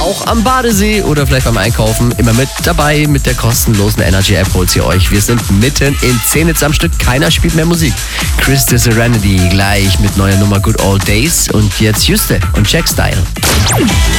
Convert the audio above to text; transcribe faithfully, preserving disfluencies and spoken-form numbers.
auch am Badesee oder vielleicht beim Einkaufen. Immer mit dabei mit der kostenlosen Energy App holt sie euch. Wir sind mitten in zehn Hits am Stück. Keiner spielt mehr Musik. Chris the Serenity gleich mit neuer Nummer Good Old Days und jetzt Juste und Jack Style.